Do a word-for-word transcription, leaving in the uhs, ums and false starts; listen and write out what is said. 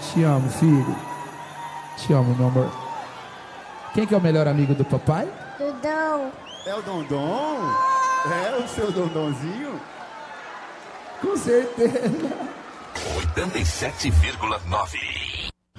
Te amo, filho. Te amo, meu amor. Quem que é o melhor amigo do papai? Dondon. É o Dondon? É o seu Dondonzinho? Com certeza. oitenta e sete vírgula nove